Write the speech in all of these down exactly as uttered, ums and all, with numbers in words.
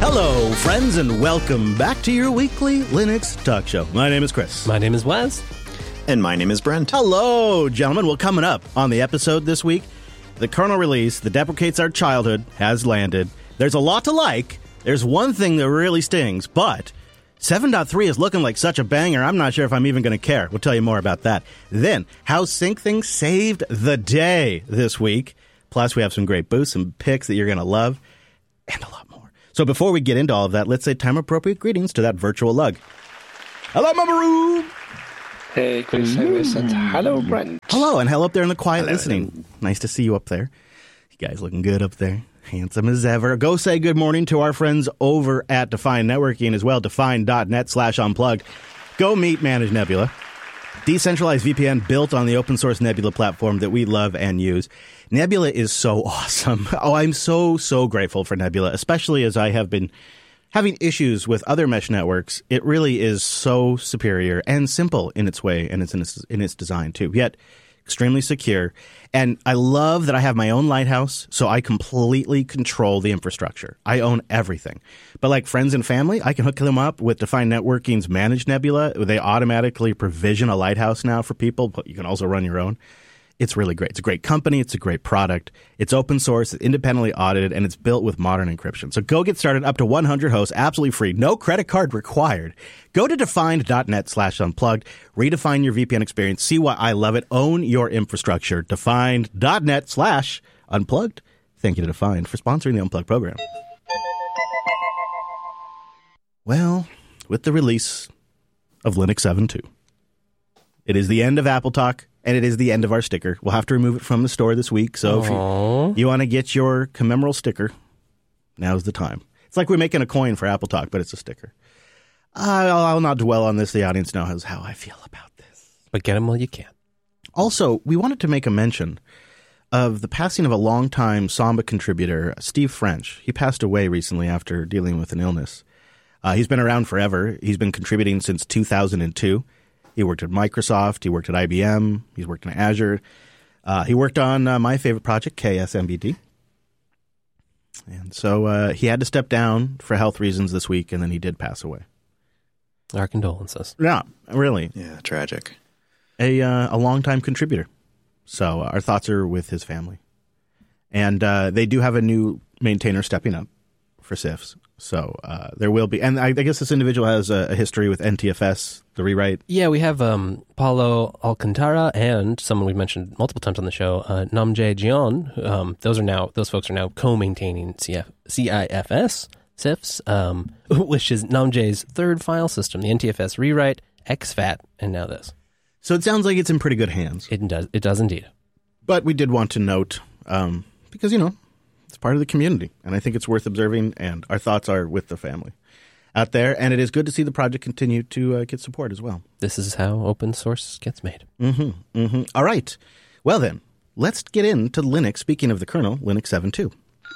Hello, friends, and welcome back to your weekly Linux talk show. My name is Chris. My name is Wes. And my name is Brent. Hello, gentlemen. Well, coming up on the episode this week, the kernel release that deprecates our childhood has landed. There's a lot to like. There's one thing that really stings, but seven point three is looking like such a banger, I'm not sure if I'm even going to care. We'll tell you more about that. Then, how SyncThing saved the day this week. Plus, we have some great boosts, some picks that you're going to love, and a lot more. So before we get into all of that, let's say time-appropriate greetings to that virtual lug. Hello, Mamaru! Hey, Chris, and hello, Brent. Hello, and hello up there in the quiet Hello. listening. Nice to see you up there. You guys looking good up there. Handsome as ever. Go say good morning to our friends over at Define Networking as well, define.net slash unplugged. Go meet Manage Nebula. Decentralized V P N built on the open source Nebula platform that we love and use. Nebula is so awesome. Oh, I'm so, so grateful for Nebula, especially as I have been having issues with other mesh networks. It really is so superior and simple in its way, and it's in its, in its design too. Yet extremely secure. And I love that I have my own lighthouse, so I completely control the infrastructure. I own everything. But like friends and family, I can hook them up with Define Networking's Managed Nebula. They automatically provision a lighthouse now for people, but you can also run your own. It's really great. It's a great company. It's a great product. It's open source, it's independently audited, and it's built with modern encryption. So go get started. Up to one hundred hosts, absolutely free. No credit card required. Go to defined.net slash unplugged. Redefine your V P N experience. See why I love it. Own your infrastructure. Defined.net slash unplugged. Thank you to Defined for sponsoring the Unplugged program. Well, with the release of Linux seven point two, it is the end of Apple Talk. And it is the end of our sticker. We'll have to remove it from the store this week. So Aww. if you, you want to get your commemoral sticker, now's the time. It's like we're making a coin for Apple Talk, but it's a sticker. I'll, I'll not dwell on this. The audience knows how I feel about this. But get them while you can. Also, we wanted to make a mention of the passing of a longtime Samba contributor, Steve French. He passed away recently after dealing with an illness. Uh, he's been around forever. He's been contributing since two thousand two. He worked at Microsoft. He worked at I B M. He's worked in Azure. Uh, he worked on uh, my favorite project, K S M B D. And so uh, he had to step down for health reasons this week, and then he did pass away. Our condolences. Yeah, really. Yeah, tragic. A, uh, a longtime contributor. So uh, our thoughts are with his family. And uh, they do have a new maintainer stepping up for S I Fs. So uh, there will be, and I, I guess this individual has a, a history with N T F S, the rewrite. Yeah, we have um, Paulo Alcantara and someone we've mentioned multiple times on the show, uh, Namjae Jeon. Um, those are now those folks are now co-maintaining C F, C I F S S I Fs, um, which is Namjae's third file system, the N T F S rewrite, X FAT, and now this. So it sounds like it's in pretty good hands. It does. It does indeed. But we did want to note, um, because you know. It's part of the community, and I think it's worth observing, and our thoughts are with the family out there, and it is good to see the project continue to uh, get support as well. This is how open source gets made. Mm-hmm, mm-hmm. All right. Well then, let's get into Linux. Speaking of the kernel, Linux seven point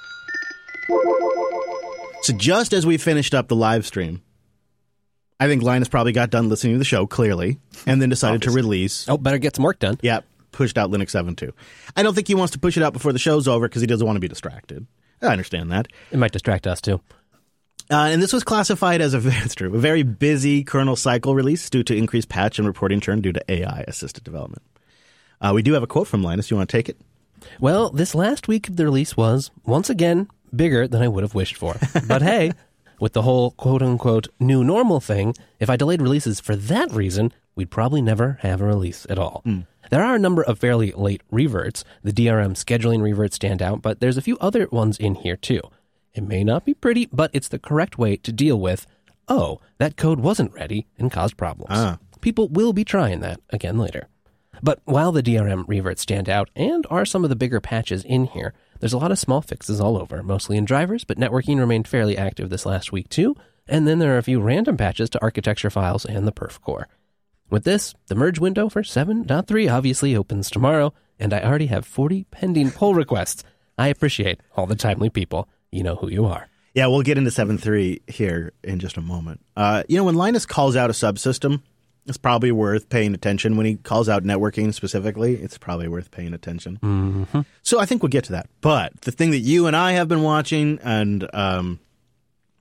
two. So just as we finished up the live stream, I think Linus probably got done listening to the show, clearly, and then decided Obviously. to release. Oh, better get some work done. Yeah. Pushed out Linux seven point two. I don't think he wants to push it out before the show's over because he doesn't want to be distracted. I understand that. It might distract us too. Uh, and this was classified as a, it's true, a very busy kernel cycle release due to increased patch and reporting churn due to A I-assisted development. Uh, we do have a quote from Linus. You want to take it? Well, this last week of the release was, once again, bigger than I would have wished for. But hey, with the whole quote-unquote new normal thing, if I delayed releases for that reason, we'd probably never have a release at all. Mm. There are a number of fairly late reverts. The D R M scheduling reverts stand out, but there's a few other ones in here too. It may not be pretty, but it's the correct way to deal with, oh, that code wasn't ready and caused problems. Ah. People will be trying that again later. But while the D R M reverts stand out and are some of the bigger patches in here, there's a lot of small fixes all over, mostly in drivers, but networking remained fairly active this last week too, and then there are a few random patches to architecture files and the perf core. With this, the merge window for seven point three obviously opens tomorrow, and I already have forty pending pull requests. I appreciate all the timely people. You know who you are. Yeah, we'll get into seven point three here in just a moment. Uh, you know, when Linus calls out a subsystem, it's probably worth paying attention. When he calls out networking specifically, it's probably worth paying attention. Mm-hmm. So I think we'll get to that. But the thing that you and I have been watching, and um,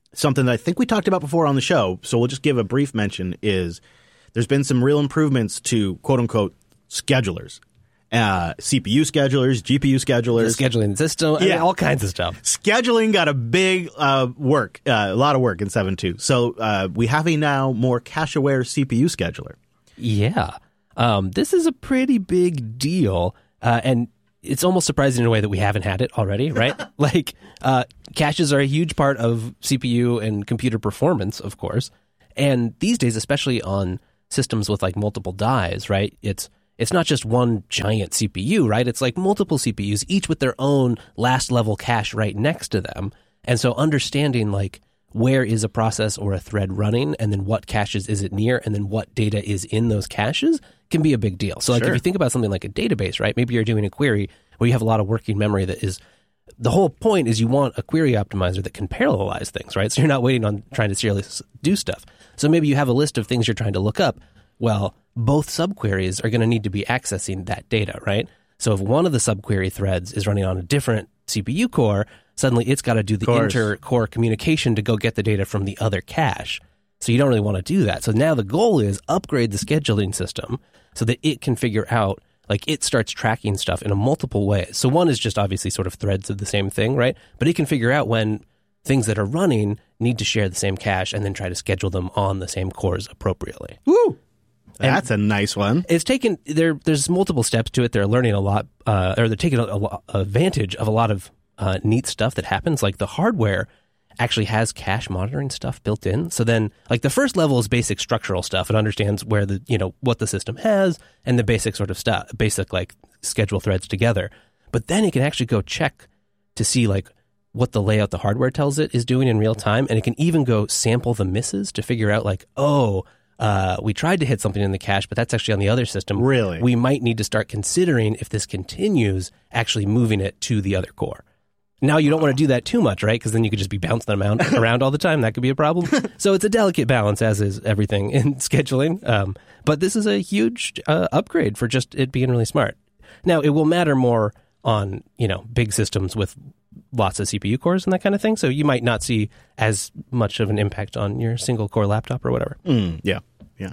something that I think we talked about before on the show, so we'll just give a brief mention, is there's been some real improvements to quote-unquote schedulers. Uh, C P U schedulers, G P U schedulers. The scheduling system, I mean, Yeah. all kinds of stuff. Scheduling got a big uh, work, uh, a lot of work in seven point two. So uh, we have a now more cache-aware C P U scheduler. Yeah. Um, this is a pretty big deal, uh, and it's almost surprising in a way that we haven't had it already, right? Like, uh, caches are a huge part of C P U and computer performance, of course. And these days, especially on systems with like multiple dies, right? It's it's not just one giant C P U, right? It's like multiple C P Us, each with their own last level cache right next to them. And so understanding like where is a process or a thread running, and then what caches is it near, and then what data is in those caches can be a big deal. So like Sure. if you think about something like a database, right? Maybe you're doing a query where you have a lot of working memory that is, the whole point is you want a query optimizer that can parallelize things, right? So you're not waiting on trying to serially do stuff. So maybe you have a list of things you're trying to look up. Well, both subqueries are going to need to be accessing that data, right? So if one of the subquery threads is running on a different C P U core, suddenly it's got to do the Course. inter-core communication to go get the data from the other cache. So you don't really want to do that. So now the goal is upgrade the scheduling system so that it can figure out, like it starts tracking stuff in a multiple ways. So one is just obviously sort of threads of the same thing, right? But it can figure out when things that are running need to share the same cache and then try to schedule them on the same cores appropriately. Woo! That's a nice one. It's taken there. There's multiple steps to it. They're learning a lot, uh, or they're taking a, a, lo- advantage of a lot of uh, neat stuff that happens. Like the hardware actually has cache monitoring stuff built in. So then, like the first level is basic structural stuff. It understands where the you know what the system has and the basic sort of stuff, basic like schedule threads together. But then it can actually go check to see like what the layout the hardware tells it is doing in real time, and it can even go sample the misses to figure out like, oh. Uh, we tried to hit something in the cache, but that's actually on the other system. Really? We might need to start considering, if this continues, actually moving it to the other core. Now, you don't want to do that too much, right? Because then you could just be bouncing them around, around all the time. That could be a problem. So it's a delicate balance, as is everything in scheduling. Um, but this is a huge uh, upgrade for just it being really smart. Now, it will matter more on, you know, big systems with lots of C P U cores and that kind of thing. So you might not see as much of an impact on your single core laptop or whatever. Mm, yeah, yeah.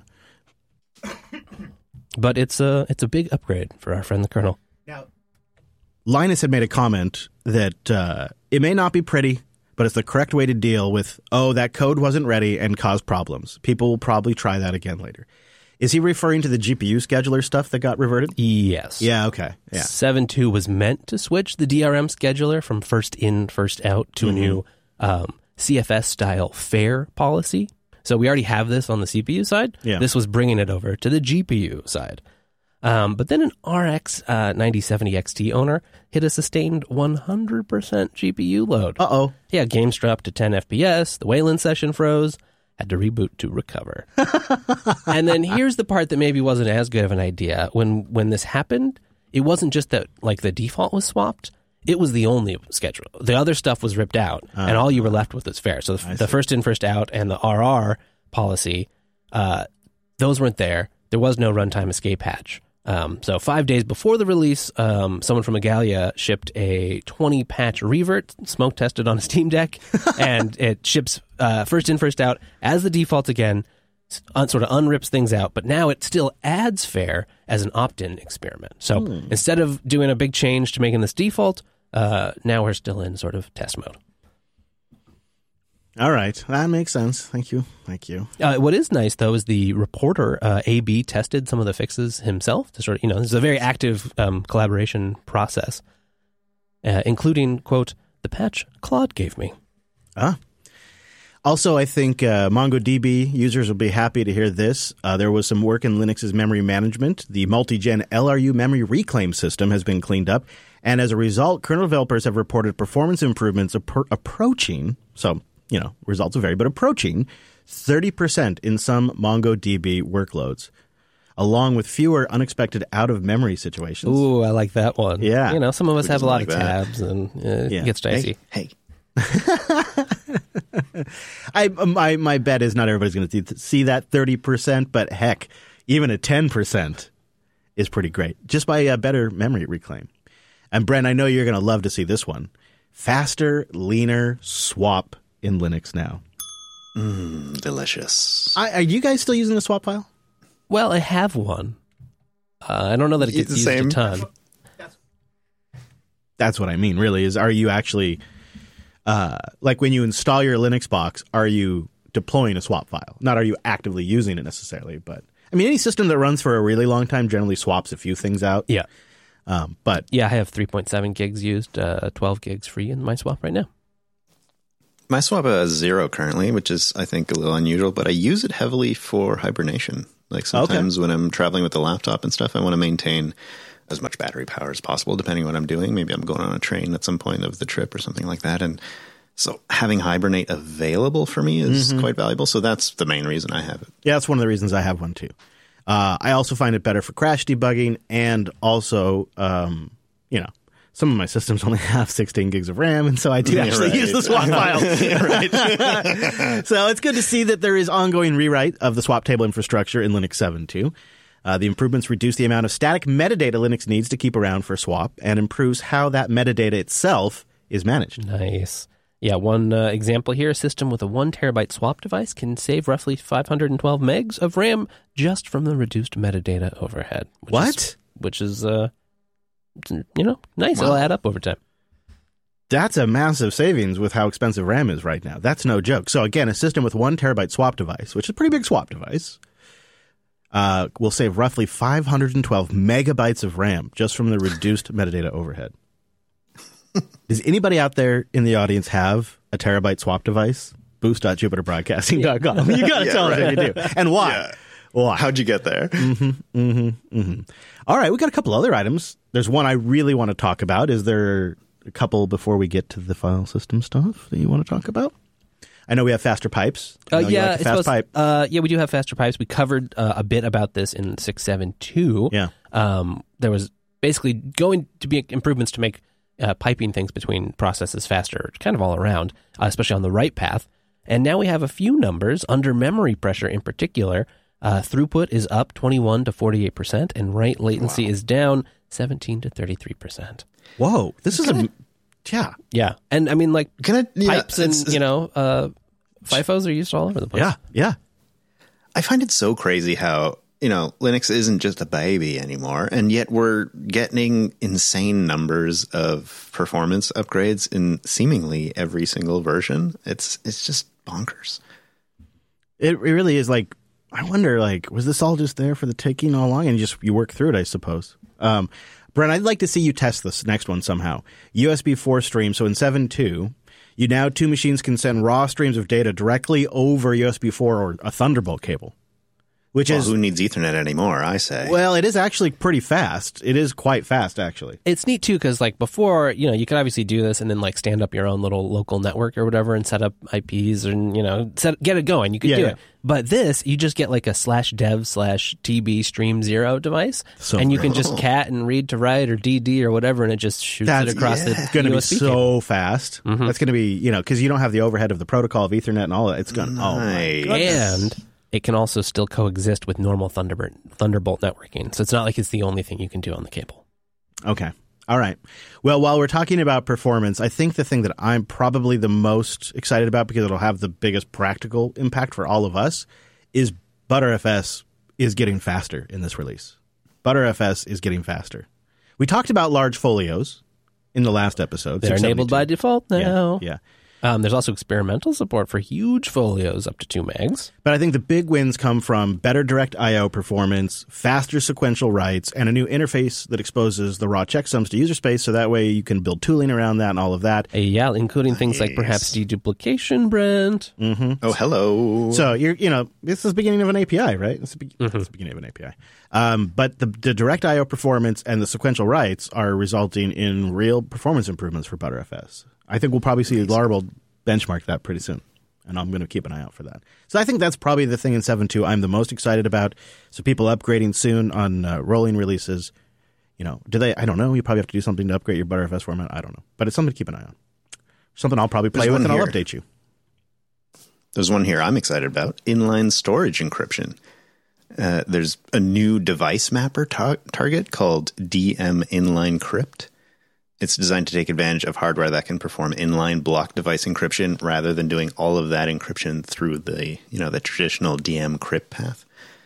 But it's a it's a big upgrade for our friend the Colonel. Now, Linus had made a comment that uh, it may not be pretty, but it's the correct way to deal with, oh, that code wasn't ready and caused problems. People will probably try that again later. Is he referring to the G P U scheduler stuff that got reverted? Yes. Yeah, okay. Yeah. seven point two was meant to switch the D R M scheduler from first in, first out to Mm-hmm. a new um, C F S-style FAIR policy. So we already have this on the C P U side. Yeah. This was bringing it over to the G P U side. Um, but then an R X uh, ninety seventy X T owner hit a sustained one hundred percent G P U load. Uh-oh. Yeah, games dropped to ten F P S. The Wayland session froze. Had to reboot to recover. And then here's the part that maybe wasn't as good of an idea. When when this happened, it wasn't just that like the default was swapped. It was the only schedule. The other stuff was ripped out, uh, and all you were left with was FAIR. So the, the first in, first out, and the R R policy, uh, those weren't there. There was no runtime escape hatch. Um, so five days before the release, um, someone from Igalia shipped a twenty patch revert, smoke tested on a Steam Deck, and it ships uh, first in, first out as the default again, un- sort of unrips things out, but now it still adds FAIR as an opt-in experiment. So Hmm. instead of doing a big change to making this default, uh, now we're still in sort of test mode. All right. That makes sense. Thank you. Thank you. Uh, what is nice, though, is the reporter uh, A B tested some of the fixes himself to sort of, you know, this is a very active um, collaboration process, uh, including, quote, the patch Claude gave me. Ah. Also, I think uh, MongoDB users will be happy to hear this. Uh, there was some work in Linux's memory management. The multi-gen L R U memory reclaim system has been cleaned up. And as a result, kernel developers have reported performance improvements appro- approaching, so, you know, results will vary, but approaching thirty percent in some MongoDB workloads, along with fewer unexpected out-of-memory situations. Ooh, I like that one. Yeah. You know, some of us Who have a lot doesn't of like that? tabs, and uh, Yeah. it gets dicey. Hey, hey. I my my bet is not everybody's going to see that thirty percent, but heck, even a ten percent is pretty great, just by a better memory reclaim. And Brent, I know you're going to love to see this one. Faster, leaner swap in Linux now. Mm, delicious. I, are you guys still using the swap file? Well, I have one. Uh, I don't know that it gets It's used the same. a ton. That's what I mean, really, is are you actually, uh, like when you install your Linux box, are you deploying a swap file? Not are you actively using it necessarily, but I mean, any system that runs for a really long time generally swaps a few things out. Yeah. Um, but Yeah, I have three point seven gigs used, uh, twelve gigs free in my swap right now. My swap has zero currently, which is, I think, a little unusual, but I use it heavily for hibernation. Like sometimes when I'm traveling with the laptop and stuff, I want to maintain as much battery power as possible, depending on what I'm doing. Maybe I'm going on a train at some point of the trip or something like that. And so having Hibernate available for me is Mm-hmm. quite valuable. So that's the main reason I have it. yeah, that's one of the reasons I have one too. Uh, I also find it better for crash debugging, and also, um, you know, some of my systems only have sixteen gigs of RAM, and so I do Yeah, actually right. use the swap file. right. So it's good to see that there is ongoing rewrite of the swap table infrastructure in Linux seven point two. Uh, the improvements reduce the amount of static metadata Linux needs to keep around for swap, and improves how that metadata itself is managed. Nice. Yeah, one uh, example here, a system with a one terabyte swap device can save roughly five hundred twelve megs of RAM just from the reduced metadata overhead. Which What? Is, which is, uh, you know, nice. Wow. It'll add up over time. That's a massive savings with how expensive RAM is right now. That's no joke. So again, a system with one terabyte swap device, which is a pretty big swap device, uh, will save roughly five hundred twelve megabytes of RAM just from the reduced metadata overhead. Does anybody out there in the audience have a terabyte swap device? boost dot jupiter broadcasting dot com. You got to Yeah, tell us right. if you do. And why? Yeah. Why? How'd you get there? All right, we got a couple other items. There's one I really want to talk about. Is there a couple before we get to the file system stuff that you want to talk about? I know we have faster pipes. I Uh, know you yeah, like a it's fast supposed- pipe. Uh, yeah, we do have faster pipes. We covered uh, a bit about this in six seven two. Yeah. Um, there was basically going to be improvements to make uh, piping things between processes faster, kind of all around, uh, especially on the write path. And now we have a few numbers under memory pressure in particular. Uh, throughput is up twenty-one to forty-eight percent, and write latency is down seventeen to thirty-three percent. Whoa, this is a yeah, Yeah. And I mean, like, Can I, yeah, pipes and, it's- you know, uh, FIFOs are used all over the place. yeah, yeah. I find it so crazy how, you know, Linux isn't just a baby anymore, and yet we're getting insane numbers of performance upgrades in seemingly every single version. It's it's just bonkers. It, it really is. Like, I wonder, like, was this all just there for the taking all along, and you just you work through it, I suppose. Um, Brent, I'd like to see you test this next one somehow. U S B four stream. So in seven point two, you now two machines can send raw streams of data directly over U S B four or a Thunderbolt cable, which Well, is who needs Ethernet anymore, I say. well, it is actually pretty fast. It is quite fast, actually. It's neat too because like before, you know, you could obviously do this and then like stand up your own little local network or whatever and set up I Ps and you know set get it going. You could Yeah, do yeah. it, but this you just get like a slash dev slash tb stream zero device, So and you can cool. just cat and read to write or D D or whatever, and it just shoots That's it across yeah. the It's going to be U S B so cable. fast. That's going to be, you know, because you don't have the overhead of the protocol of Ethernet and all that. It's going to, oh, my Nice. goodness. And it can also still coexist with normal Thunderbird Thunderbolt networking. So it's not like it's the only thing you can do on the cable. Okay. All right. Well, while we're talking about performance, I think the thing that I'm probably the most excited about because it'll have the biggest practical impact for all of us is ButterFS is getting faster in this release. ButterFS is getting faster. We talked about large folios in the last episode. They're enabled by default now. Yeah. yeah. Um, there's also experimental support for huge folios up to two megs. But I think the big wins come from better direct I O performance, faster sequential writes, and a new interface that exposes the raw checksums to user space so that way you can build tooling around that and all of that. Uh, yeah, including things like perhaps deduplication, Brent. Oh, hello. So you're, you know, this is the beginning of an A P I, right? It's the, be- Mm-hmm. it's the beginning of an A P I. Um, but the, the direct I O performance and the sequential writes are resulting in real performance improvements for ButterFS. I think we'll probably see Laravel benchmark that pretty soon, and I'm going to keep an eye out for that. So I think that's probably the thing in seven point two I'm the most excited about. So people upgrading soon on uh, rolling releases, you know, do they? I don't know. You probably have to do something to upgrade your ButterFS format. I don't know, but it's something to keep an eye on. Something I'll probably play There's with and one I'll here. update you. There's one here I'm excited about, inline storage encryption. Uh, there's a new device mapper tar- target called D M Inline Crypt. it's designed to take advantage of hardware that can perform inline block device encryption rather than doing all of that encryption through the, you know, the traditional D M crypt path.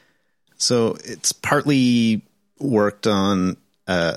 So it's partly worked on, uh,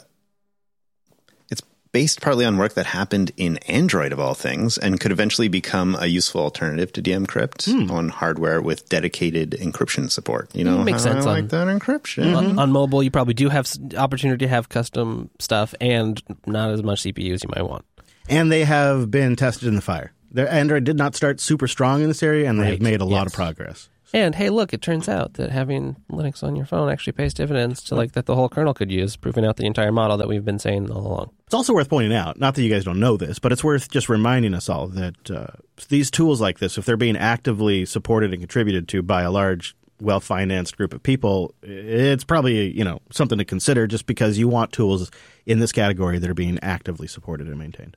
it's based partly on work that happened in Android of all things and could eventually become a useful alternative to D M crypt hmm. on hardware with dedicated encryption support. You know, it makes how sense I on, like that encryption. Mm-hmm. On, on mobile, you probably do have opportunity to have custom stuff and not as much C P U as you might want. And they have been tested in the fire. Their Android did not start super strong in this area, and they right. have made a lot yes. of progress. And hey, look, it turns out that having Linux on your phone actually pays dividends to like that the whole kernel could use, proving out the entire model that we've been saying all along. It's also worth pointing out, not that you guys don't know this, but it's worth just reminding us all that uh, these tools like this, if they're being actively supported and contributed to by a large, well-financed group of people, it's probably, you know, something to consider just because you want tools in this category that are being actively supported and maintained.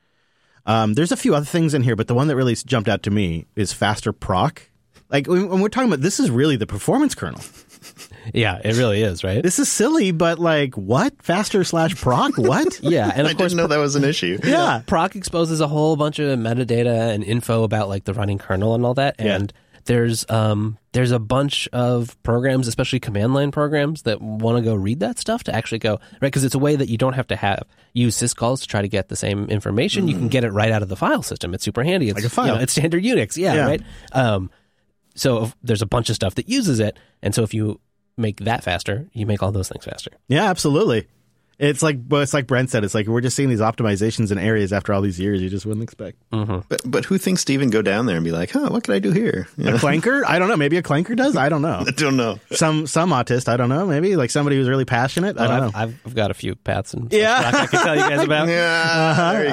Um, there's a few other things in here, but the one that really jumped out to me is faster proc. Like, when we're talking about, this is really the performance kernel. Yeah, it really is, right? This is silly, but like, what? Faster slash proc? What? Yeah, and of I course, didn't know that was an issue. Yeah. proc exposes a whole bunch of metadata and info about like the running kernel and all that, and yeah. there's um there's a bunch of programs, especially command line programs, that want to go read that stuff to actually go right because it's a way that you don't have to have use syscalls to try to get the same information. Mm. You can get it right out of the file system. It's super handy. It's like a file. You know, it's standard Unix. Yeah, yeah. right. Um, So if, there's a bunch of stuff that uses it, and so if you make that faster, you make all those things faster. Yeah, absolutely. It's like well, it's like Brent said. It's like we're just seeing these optimizations in areas after all these years you just wouldn't expect. Mm-hmm. But but who thinks to even go down there and be like, huh, what could I do here? You know? A clanker? I don't know. Maybe a clanker does. I don't know. I don't know. Some some autist. I don't know. Maybe like somebody who's really passionate. I oh, don't I've, know. I've, I've got a few paths and yeah. stuff I can tell you guys about. Yeah, uh-huh, there you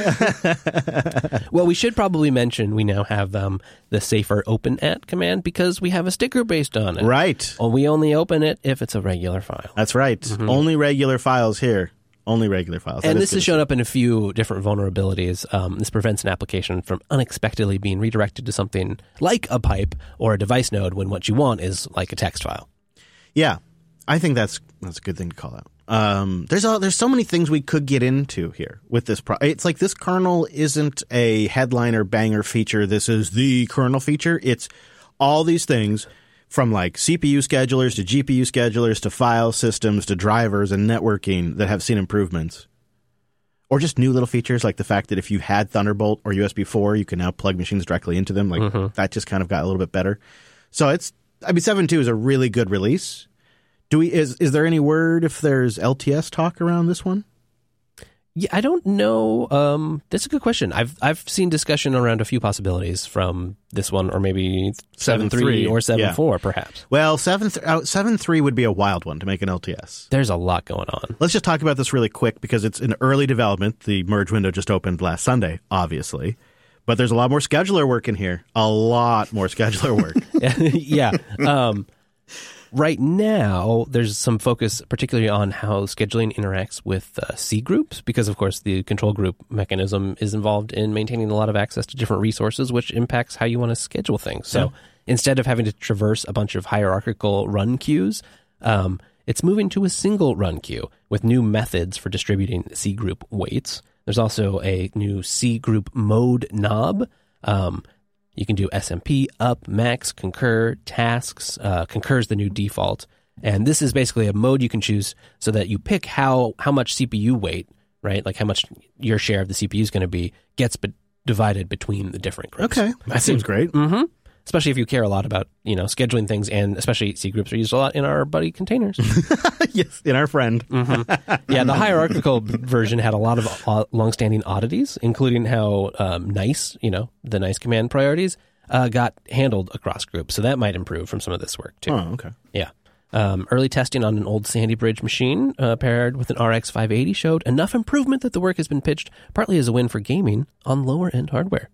go. Uh-huh. Well, we should probably mention we now have um, the safer open at command because we have a sticker based on it. Right. Well, we only open it if it's a regular file. That's right. Mm-hmm. Only regular files here. Only regular files. And that this has shown up in a few different vulnerabilities. Um, this prevents an application from unexpectedly being redirected to something like a pipe or a device node when what you want is like a text file. Yeah, I think that's that's a good thing to call out. Um, there's a, there's so many things we could get into here with this. Pro- it's like this kernel isn't a headliner banger feature. This is the kernel feature. It's all these things. From like C P U schedulers to G P U schedulers to file systems to drivers and networking that have seen improvements. Or just new little features like the fact that if you had Thunderbolt or U S B four, you can now plug machines directly into them. Like mm-hmm. that just kind of got a little bit better. So it's, I mean, seven point two is a really good release. Do we, is, is there any word if there's L T S talk around this one? Yeah, I don't know. Um, that's a good question. I've I've seen discussion around a few possibilities from this one, or maybe seven point three or seven point four, yeah. perhaps. Well, seven point three would be a wild one to make an L T S. There's a lot going on. Let's just talk about this really quick because it's in early development. The merge window just opened last Sunday, obviously. But there's a lot more scheduler work in here. A lot more scheduler work. yeah. Um, right now, there's some focus particularly on how scheduling interacts with uh, C groups, because, of course, the control group mechanism is involved in maintaining a lot of access to different resources, which impacts how you want to schedule things. So yeah. instead of having to traverse a bunch of hierarchical run queues, um, it's moving to a single run queue with new methods for distributing C group weights. There's also a new C group mode knob. Um, you can do S M P, up, max, concur, tasks. Uh, concur is the new default. And this is basically a mode you can choose so that you pick how, how much C P U weight, right? Like how much your share of the C P U is going to be, gets be- divided between the different groups. Okay, that seems great. Mm-hmm. Especially if you care a lot about, you know, scheduling things, and especially C groups are used a lot in our buddy containers. Yes, in our friend. Mm-hmm. Yeah, the hierarchical version had a lot of uh, longstanding oddities, including how um, nice, you know, the nice command priorities uh, got handled across groups. So that might improve from some of this work too. Oh, okay. Yeah. Um, early testing on an old Sandy Bridge machine uh, paired with an R X five eighty showed enough improvement that the work has been pitched partly as a win for gaming on lower end hardware.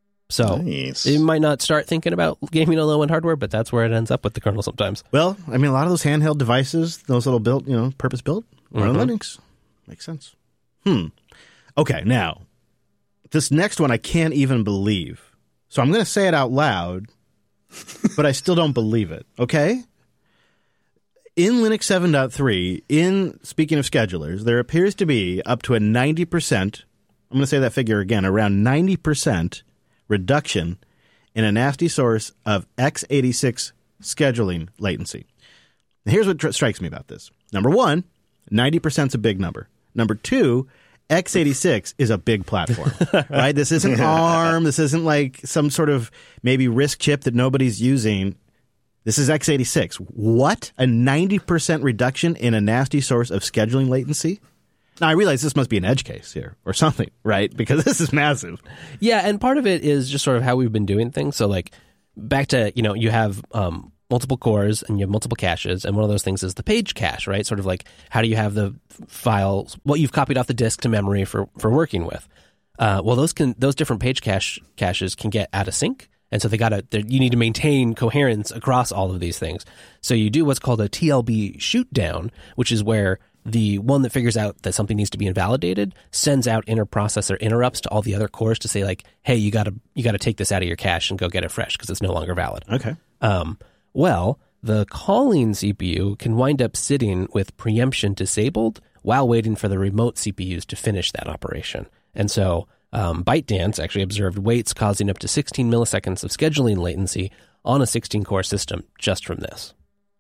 So nice. You might not start thinking about gaming on low-end hardware, but that's where it ends up with the kernel sometimes. Well, I mean, a lot of those handheld devices, those little built, you know, purpose-built, run on Mm-hmm. Linux. Makes sense. Hmm. Okay, now, this next one I can't even believe. So I'm going to say it out loud, but I still don't believe it, okay? In Linux seven point three, in speaking of schedulers, there appears to be up to a ninety percent, I'm going to say that figure again, around ninety percent reduction in a nasty source of x eighty-six scheduling latency. Now, here's what tr- strikes me about this. Number one, ninety percent is a big number. Number two, x eighty-six is a big platform, right? This isn't ARM. This isn't like some sort of maybe RISC chip that nobody's using. This is x eighty-six. What? A ninety percent reduction in a nasty source of scheduling latency? Now, I realize this must be an edge case here or something, right? Because this is massive. Yeah, and part of it is just sort of how we've been doing things. So, like, back to, you know, you have um, multiple cores and you have multiple caches, and one of those things is the page cache, right? Sort of like, how do you have the files, what you've copied off the disk to memory for, for working with? Uh, well, those can those different page cache caches can get out of sync. And so they got to, you need to maintain coherence across all of these things. So you do what's called a T L B shoot down, which is where the one that figures out that something needs to be invalidated sends out interprocessor interrupts to all the other cores to say, like, hey, you got to you got to take this out of your cache and go get it fresh because it's no longer valid. Okay. Um, well, the calling C P U can wind up sitting with preemption disabled while waiting for the remote C P Us to finish that operation. And so Um, ByteDance actually observed waits causing up to sixteen milliseconds of scheduling latency on a sixteen-core system just from this.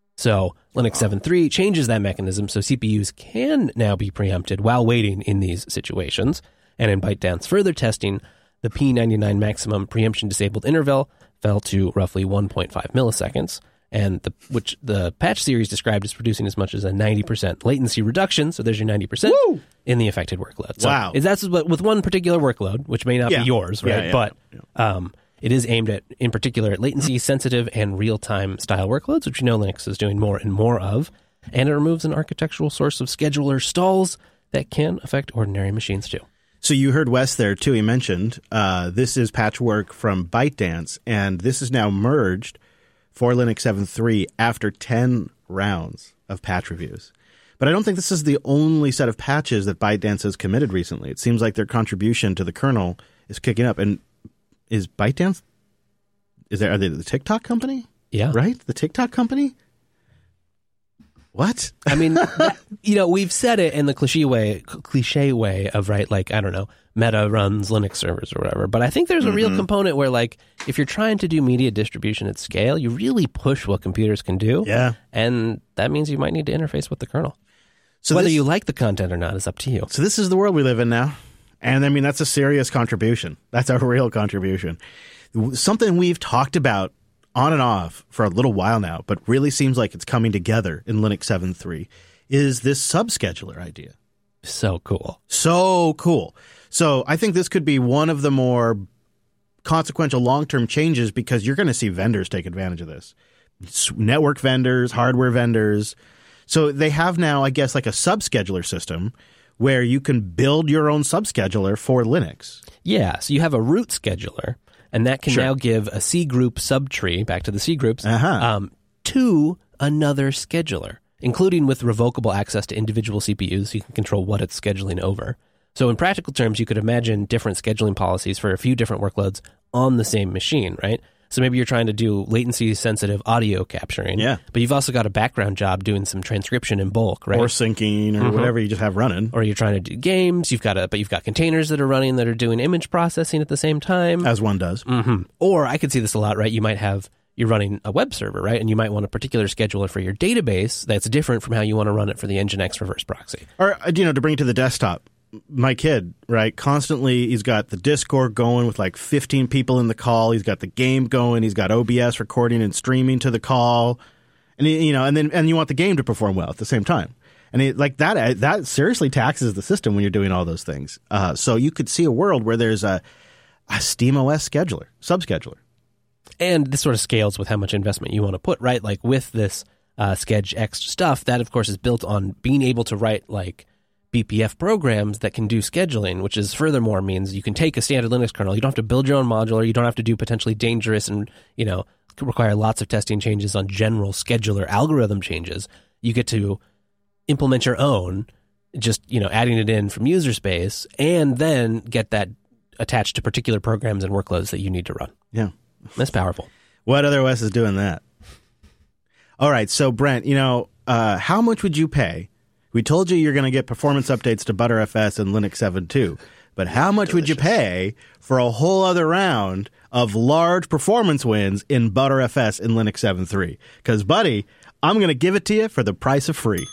So Linux seven point three changes that mechanism so C P Us can now be preempted while waiting in these situations. And in ByteDance further testing, the P ninety-nine maximum preemption disabled interval fell to roughly one point five milliseconds, and the which the patch series described as producing as much as a ninety percent latency reduction. So there's your ninety percent Woo! In the affected workload. So wow. Is that's with one particular workload, which may not yeah. be yours, right? Yeah, yeah, but yeah. Um, it is aimed at, in particular, at latency sensitive and real-time style workloads, which you know Linux is doing more and more of. And it removes an architectural source of scheduler stalls that can affect ordinary machines too. So you heard Wes there too. He mentioned uh, this is patchwork from ByteDance, and this is now merged for Linux seven point three after ten rounds of patch reviews. But I don't think this is the only set of patches that ByteDance has committed recently. It seems like their contribution to the kernel is kicking up. And is ByteDance, is there, are they the TikTok company? Yeah. Right? The TikTok company? What? I mean, that, you know, we've said it in the cliche way, cliche way of, right, like, I don't know, Meta runs Linux servers or whatever. But I think there's a mm-hmm. real component where, like, if you're trying to do media distribution at scale, you really push what computers can do. Yeah. And that means you might need to interface with the kernel. So Whether this, you like the content or not is up to you. So this is the world we live in now. And I mean, that's a serious contribution. That's a real contribution. Something we've talked about on and off for a little while now, but really seems like it's coming together in Linux seven point three, is this subscheduler idea. So cool. So cool. So I think this could be one of the more consequential long-term changes because you're going to see vendors take advantage of this. Network vendors, hardware vendors. So they have now, I guess, like a subscheduler system where you can build your own subscheduler for Linux. Yeah. So you have a root scheduler. And that can sure. now give a C group subtree, back to the C groups, uh-huh. um, to another scheduler, including with revocable access to individual C P Us so you can control what it's scheduling over. So in practical terms, you could imagine different scheduling policies for a few different workloads on the same machine, right? So maybe you're trying to do latency-sensitive audio capturing, yeah. but you've also got a background job doing some transcription in bulk, right? Or syncing or mm-hmm. whatever you just have running. Or you're trying to do games, you've got a, but you've got containers that are running that are doing image processing at the same time. As one does. Mm-hmm. Or I could see this a lot, right? You might have, you're running a web server, right? And you might want a particular scheduler for your database that's different from how you want to run it for the Nginx reverse proxy. Or, you know, to bring it to the desktop. My kid, right, constantly, he's got the Discord going with like fifteen people in the call. He's got the game going. He's got O B S recording and streaming to the call. And, he, you know, and then and you want the game to perform well at the same time. And it, like that, that seriously taxes the system when you're doing all those things. Uh, so you could see a world where there's a, a SteamOS scheduler, subscheduler. And this sort of scales with how much investment you want to put, right? Like with this uh, SkedgeX stuff, that of course is built on being able to write like B P F programs that can do scheduling, which is furthermore means you can take a standard Linux kernel. You don't have to build your own modular. You don't have to do potentially dangerous and, you know, require lots of testing changes on general scheduler algorithm changes. You get to implement your own, just, you know, adding it in from user space, and then get that attached to particular programs and workloads that you need to run. Yeah. That's powerful. What other O S is doing that? All right. So, Brent, you know, uh, how much would you pay? We told you you're going to get performance updates to ButterFS and Linux seven point two, but how much Delicious. would you pay for a whole other round of large performance wins in ButterFS and Linux seven point three? Because, buddy, I'm going to give it to you for the price of free.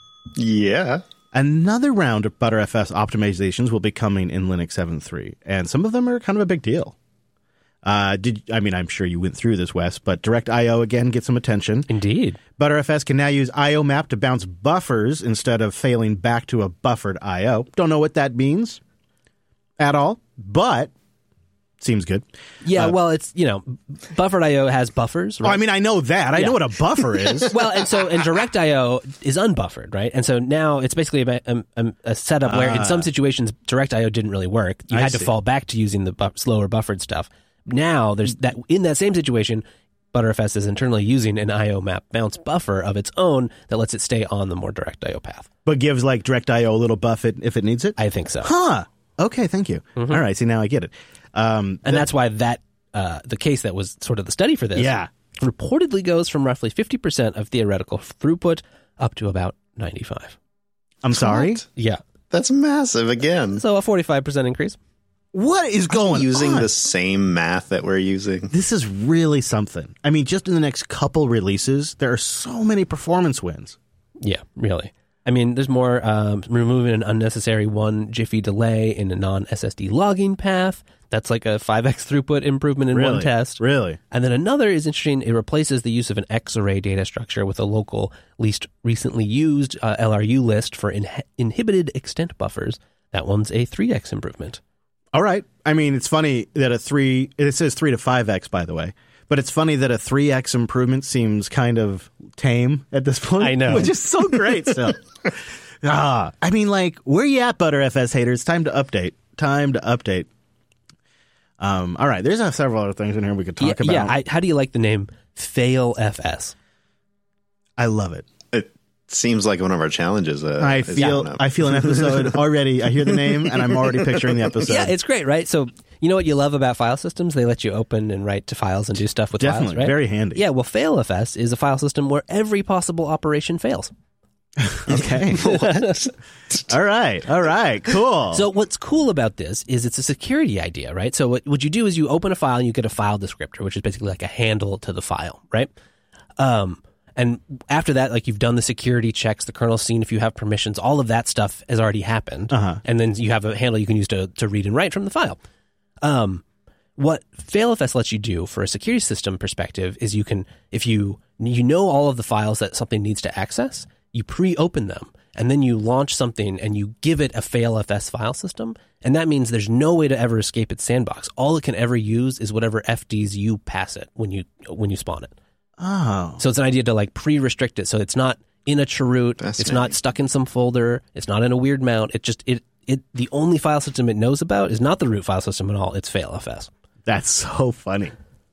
Yeah. Another round of ButterFS optimizations will be coming in Linux seven point three, and some of them are kind of a big deal. Uh, did I mean, I'm sure you went through this, Wes, but Direct I O again gets some attention. Indeed. ButterFS can now use I O map to bounce buffers instead of failing back to a buffered I O. Don't know what that means at all, but seems good. Yeah, uh, well, it's, you know, buffered I O has buffers, right? Oh, I mean, I know that. I yeah. know what a buffer is. Well, and so, and Direct I O is unbuffered, right? And so now it's basically a, a, a setup where uh, in some situations, Direct I O didn't really work. You I had see. to fall back to using the bu- slower buffered stuff. Now, there's that in that same situation, ButterFS is internally using an I O map bounce buffer of its own that lets it stay on the more Direct I O path. But gives like Direct I O a little buff it, if it needs it? I think so. Huh. Okay, thank you. Mm-hmm. All right, see, now I get it. Um, and that, that's why that uh, the case that was sort of the study for this yeah. reportedly goes from roughly fifty percent of theoretical throughput up to about ninety-five. I'm sorry? What? Yeah. That's massive again. So a forty-five percent increase. What is going using on? the same math that we're using. This is really something. I mean, just in the next couple releases, there are so many performance wins. Yeah, really. I mean, there's more um, removing an unnecessary one Jiffy delay in a non-S S D logging path. That's like a five x throughput improvement in really? one test. Really? And then another is interesting. It replaces the use of an X-array data structure with a local, least recently used uh, L R U list for in- inhibited extent buffers. That one's a three x improvement. All right. I mean, it's funny that a three, it says three to five x, by the way, but it's funny that a three x improvement seems kind of tame at this point. I know. Which is so great still. ah, I mean, like, where you at, ButterFS haters? Time to update. Time to update. Um, all right. There's uh, several other things in here we could talk yeah, about. Yeah. I, how do you like the name FailFS? I love it. Seems like one of our challenges. Uh, I feel I feel an episode already. I hear the name and I'm already picturing the episode. Yeah, it's great, right? So you know what you love about file systems? They let you open and write to files and do stuff with Definitely, files, right? Very handy. Yeah, well, FailFS is a file system where every possible operation fails. Okay. all right. All right. Cool. So what's cool about this is it's a security idea, right? So what, what you do is you open a file and you get a file descriptor, which is basically like a handle to the file, right? Um, and after that, like you've done the security checks, the kernel's seen if you have permissions, all of that stuff has already happened. Uh-huh. And then you have a handle you can use to, to read and write from the file. Um, what FailFS lets you do for a security system perspective is you can, if you you know all of the files that something needs to access, you pre-open them, and then you launch something and you give it a FailFS file system, and that means there's no way to ever escape its sandbox. All it can ever use is whatever F Ds you pass it when you when you spawn it. Oh. So it's an idea to like pre-restrict it, so it's not in a chroot, it's not stuck in some folder, it's not in a weird mount. It just it it the only file system it knows about is not the root file system at all. It's FailFS. That's so funny.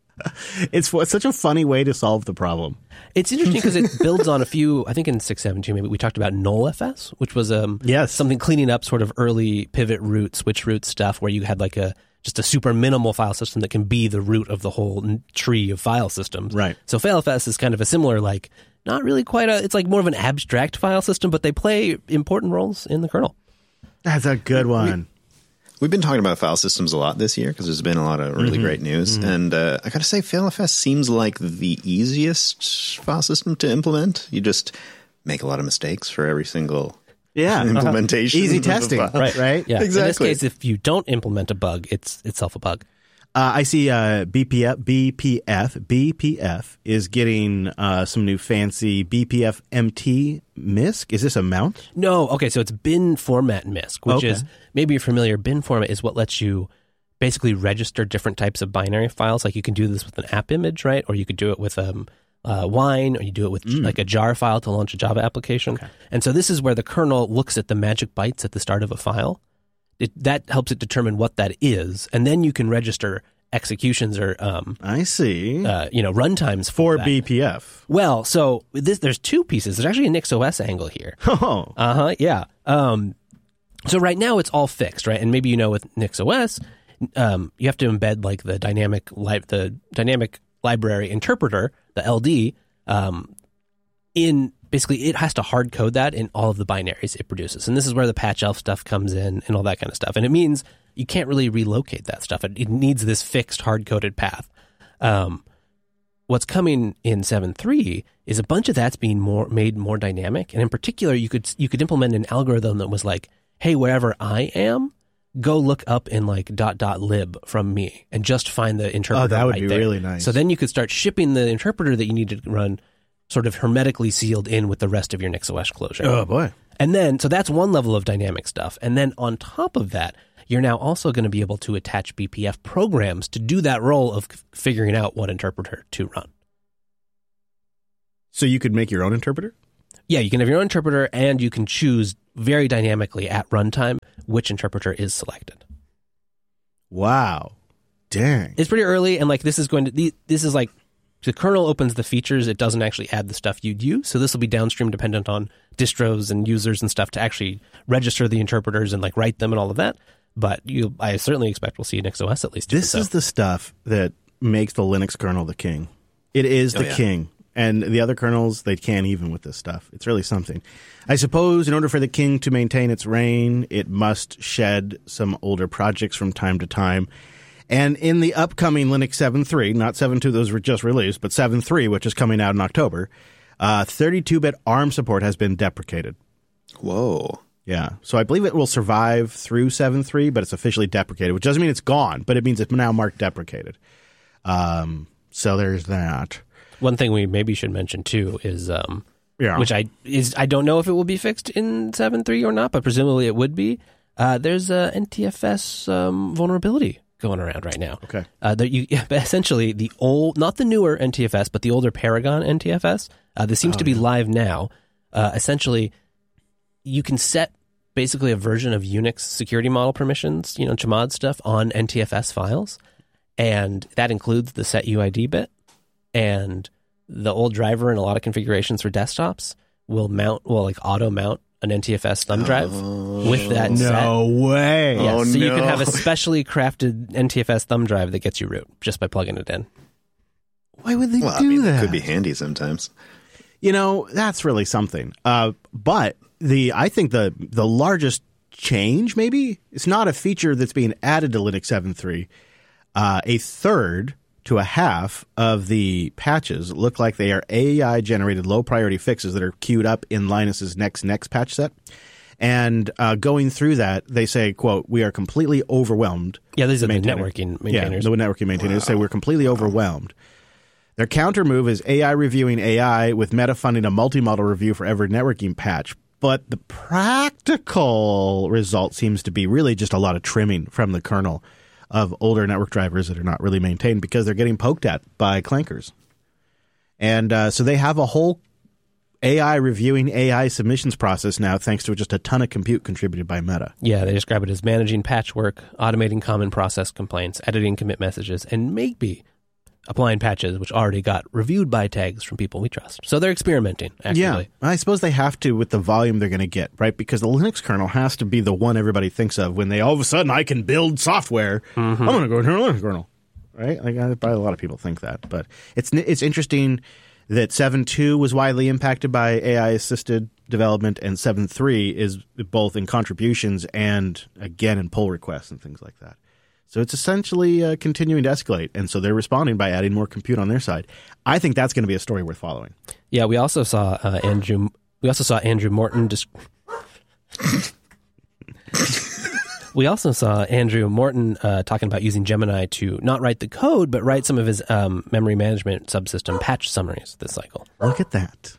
It's, it's such a funny way to solve the problem. It's interesting because it builds on a few, I think in six point seven two maybe we talked about NullFS, which was um yes. something cleaning up sort of early pivot root, switch root stuff where you had like a just a super minimal file system that can be the root of the whole tree of file systems. Right. So FailFS is kind of a similar, like, not really quite a, it's like more of an abstract file system, but they play important roles in the kernel. That's a good one. We've been talking about file systems a lot this year because there's been a lot of really mm-hmm. great news. Mm-hmm. And uh, I got to say, FailFS seems like the easiest file system to implement. You just make a lot of mistakes for every single yeah. implementation. Uh-huh. Easy testing, right? Right? Yeah. Exactly. In this case, if you don't implement a bug, it's itself a bug. Uh, I see uh, B P F, B P F, B P F is getting uh, some new fancy B P F M T M I S C. Is this a mount? No. Okay, so it's bin format M I S C, which okay. is, maybe you're familiar, bin format is what lets you basically register different types of binary files. Like you can do this with an app image, right? Or you could do it with um, uh, Wine, or you do it with mm. like a jar file to launch a Java application. Okay. And so this is where the kernel looks at the magic bytes at the start of a file. It, that helps it determine what that is, and then you can register executions or um, I see, uh, you know, runtimes for, for B P F. Well, so this, there's two pieces. There's actually a NixOS angle here. Oh, uh huh, yeah. Um, so right now it's all fixed, right? And maybe you know with NixOS, um, you have to embed like the dynamic li- the dynamic library interpreter, the L D, um, in basically it has to hard code that in all of the binaries it produces. And this is where the patch elf stuff comes in and all that kind of stuff. And it means you can't really relocate that stuff. It, it needs this fixed hard coded path. Um, what's coming in seven point three is a bunch of that's being more made more dynamic. And in particular, you could you could implement an algorithm that was like, hey, wherever I am, go look up in like dot dot lib from me and just find the interpreter. Oh, that would right be there. really nice. So then you could start shipping the interpreter that you need to run sort of hermetically sealed in with the rest of your NixOS closure. Oh, boy. And then, so that's one level of dynamic stuff. And then on top of that, you're now also going to be able to attach B P F programs to do that role of f- figuring out what interpreter to run. So you could make your own interpreter? Yeah, you can have your own interpreter, and you can choose very dynamically at runtime which interpreter is selected. Wow. Dang. It's pretty early, and like this is going to, this is like, the kernel opens the features. It doesn't actually add the stuff you'd use. So this will be downstream dependent on distros and users and stuff to actually register the interpreters and like write them and all of that. But you, I certainly expect we'll see NixOS at least. This so. is the stuff that makes the Linux kernel the king. It is the oh, yeah. king. And the other kernels, they can't even with this stuff. It's really something. I suppose in order for the king to maintain its reign, it must shed some older projects from time to time. And in the upcoming Linux seven point three, not seven point two, those were just released, but seven point three, which is coming out in October, uh, thirty-two bit ARM support has been deprecated. Whoa. Yeah. So I believe it will survive through seven point three, but it's officially deprecated, which doesn't mean it's gone, but it means it's now marked deprecated. Um, so there's that. One thing we maybe should mention too is, um, Yeah. which I is I don't know if it will be fixed in seven point three or not, but presumably it would be. Uh, there's a N T F S um, vulnerability going around right now. Okay. Uh, that you essentially the old, not the newer N T F S, but the older Paragon N T F S. Uh, this seems Oh, to be yeah. live now. Uh, essentially, you can set basically a version of Unix security model permissions, you know, chmod stuff on N T F S files, and that includes the set U I D bit. And the old driver in a lot of configurations for desktops will mount, will like auto mount an N T F S thumb drive Oh, with that set. No way. Yeah, Oh, so you can no. have a specially crafted N T F S thumb drive that gets you root just by plugging it in. Why would they Well, do I mean, that? it could be handy sometimes. You know, that's really something. Uh, but the I think the the largest change, maybe, it's not a feature that's being added to Linux seven point three. Uh, a third to a half of the patches look like they are A I-generated low-priority fixes that are queued up in Linus's next next patch set. And uh, going through that, they say, quote, we are completely overwhelmed. Yeah, these are the Maintainer. networking maintainers. Yeah, the networking maintainers say we're completely overwhelmed. Their counter move is A I reviewing A I with Meta funding a multi-model review for every networking patch. But the practical result seems to be really just a lot of trimming from the kernel of older network drivers that are not really maintained because they're getting poked at by clankers. And uh, so they have a whole A I reviewing A I submissions process now thanks to just a ton of compute contributed by Meta. Yeah, they describe it as managing patchwork, automating common process complaints, editing commit messages, and maybe applying patches which already got reviewed by tags from people we trust. So they're experimenting, actually. Yeah, I suppose they have to with the volume they're going to get, right? Because the Linux kernel has to be the one everybody thinks of when they all of a sudden, I can build software. Mm-hmm. I'm going to go into a Linux kernel, right? Like, I, probably a lot of people think that. But it's it's interesting that seven point two was widely impacted by A I-assisted development, and seven point three is both in contributions and, again, in pull requests and things like that. So it's essentially uh, continuing to escalate, and so they're responding by adding more compute on their side. I think that's going to be a story worth following. Yeah, we also saw uh, Andrew. We also saw Andrew Morton. Dis- we also saw Andrew Morton uh, talking about using Gemini to not write the code, but write some of his um, memory management subsystem patch summaries this cycle. Look at that.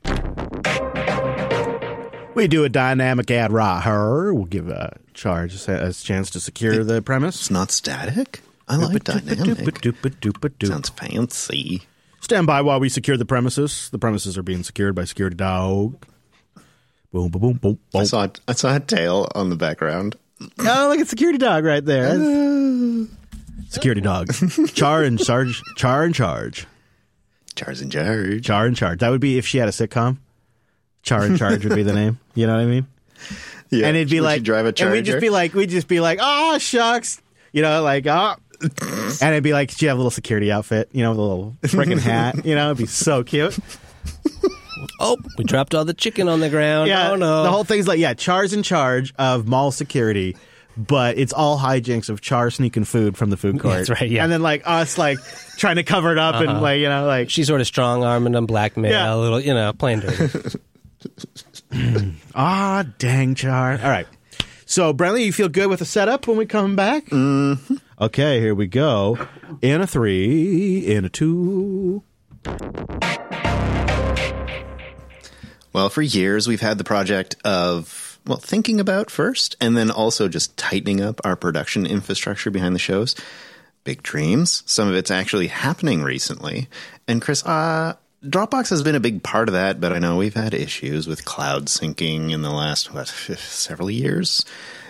We do a dynamic add right. We'll give a charge a chance to secure the premise. It's not static? I like dynamic. Sounds fancy. Stand by while we secure the premises. The premises are being secured by security dog. Boom, boom, boom, boom, boom. I saw I saw a tail on the background. Oh, look at security dog right there. Security dog. Char in charge. Char in charge. Char's in charge. Char in charge. That would be if she had a sitcom. Char in charge would be the name. You know what I mean? Yeah, And it'd be would like, you drive a and Charger? we'd just be like, we'd just be like, oh shucks, you know, like oh, and it'd be like, she have a little security outfit, you know, with a little freaking hat, you know, it'd be so cute. Oh, we dropped all the chicken on the ground. Yeah, oh, no. The whole thing's like, yeah, Char's in charge of mall security, but it's all hijinks of Char sneaking food from the food court. That's right, yeah. And then, like, us, like, trying to cover it up uh-huh. and, like, you know, like... She's sort of strong-arming them, blackmail, yeah. a little, you know, playing dirty. Ah, dang, Char. All right. So, Brentley, you feel good with the setup when we come back? Mm-hmm. Okay, here we go. In a three, in a two... Well, for years, we've had the project of, well, thinking about first, and then also just tightening up our production infrastructure behind the shows. Big dreams. Some of it's actually happening recently. And Chris, uh, Dropbox has been a big part of that, but I know we've had issues with cloud syncing in the last, what, several years.